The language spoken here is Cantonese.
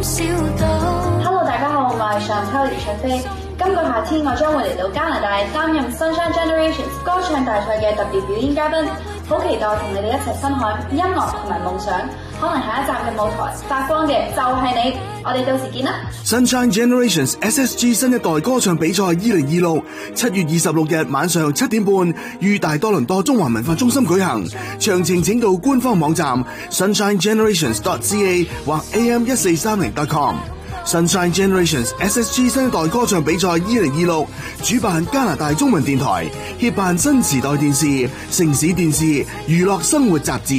Hello， 大家好，我係上秋李卓飛。今個夏天，我將會嚟到加拿大擔任 Sunshine Generations 歌唱大賽嘅特別表演嘉賓，好期待同你哋一齊分享音樂同埋夢想。可能下一站嘅舞台發光嘅就係你，我哋到時見啦 ！Sunshine Generations SSG 新一代歌唱比賽2026 7月26日晚上7點半於大多倫多中環文化中心舉行，詳情請到官方網站 sunshinegenerations.ca 或 am1430.com。Sunshine Generations SSG 新一代歌唱比賽2026主辦加拿大中文電台，協辦新時代電視、城市電視、娛樂生活雜誌。